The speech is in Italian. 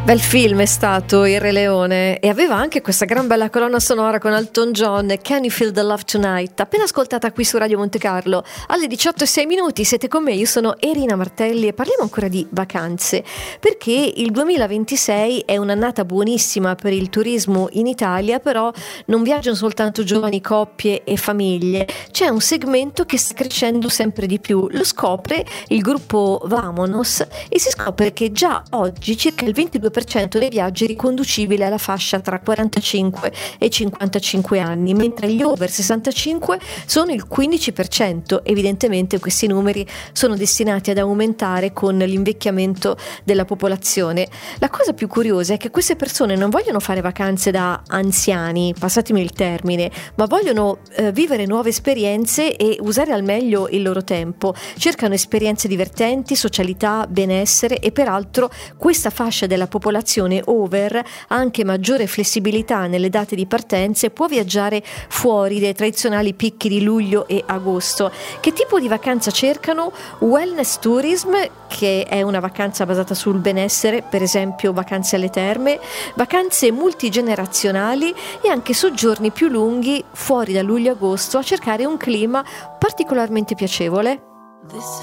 Bel film è stato Il Re Leone, e aveva anche questa gran bella colonna sonora con Elton John, Can You Feel the Love Tonight, appena ascoltata qui su Radio Monte Carlo. Alle 18:06 siete con me, io sono Erina Martelli e parliamo ancora di vacanze, perché il 2026 è un'annata buonissima per il turismo in Italia, però non viaggiano soltanto giovani coppie e famiglie, c'è un segmento che sta crescendo sempre di più. Lo scopre il gruppo Vamonos e si scopre che già oggi circa il 22% dei viaggi è riconducibile alla fascia tra 45 e 55 anni, mentre gli over 65 sono il 15%. Evidentemente questi numeri sono destinati ad aumentare con l'invecchiamento della popolazione. La cosa più curiosa è che queste persone non vogliono fare vacanze da anziani, passatemi il termine, ma vogliono vivere nuove esperienze e usare al meglio il loro tempo. Cercano esperienze divertenti, socialità, benessere, e peraltro questa fascia della popolazione over ha anche maggiore flessibilità nelle date di partenza e può viaggiare fuori dai tradizionali picchi di luglio e agosto. Che tipo di vacanza cercano? Wellness tourism, che è una vacanza basata sul benessere, per esempio vacanze alle terme, vacanze multigenerazionali e anche soggiorni più lunghi fuori da luglio-agosto a cercare un clima particolarmente piacevole.